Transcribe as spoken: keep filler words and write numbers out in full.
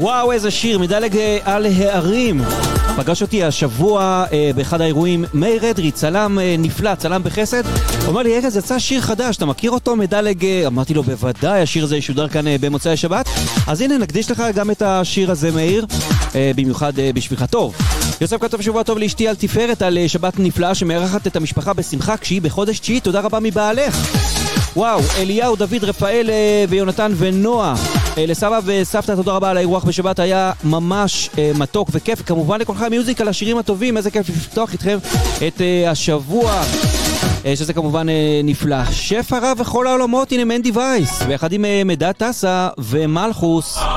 וואו, איזה שיר, מדלג על הערים. פגש אותי השבוע אה, באחד האירועים מאיר אדרי, צלם אה, נפלא, צלם בחסד. הוא אומר לי, ארז, יצא שיר חדש, אתה מכיר אותו? מדלג, אה, אמרתי לו, בוודאי, השיר הזה ישודר כאן אה, במוצאי השבת. אז הנה, נקדיש לך גם את השיר הזה, מאיר, אה, במיוחד אה, בשבילך. טוב, יוסף כתוב שבוע טוב לאשתי על תפארת, על אה, שבת נפלאה שמארחת את המשפחה בשמחה כשהיא בחודש תשיעי. תודה רבה מבעלך. וואו, אליהו, דוד, רפאל אה, ויונתן ונועה. לסבא וסבתא, תודה רבה על האירוח בשבת, היה ממש אה, מתוק וכיף. כמובן לכולכם מיוזיק על השירים הטובים, איזה כיף לפתוח איתכם את אה, השבוע, אה, שזה כמובן אה, נפלא. שפע רב וכל העולמות, הנה מנדי וייס, ואחד עם אה, מדע טסה ומלכוס.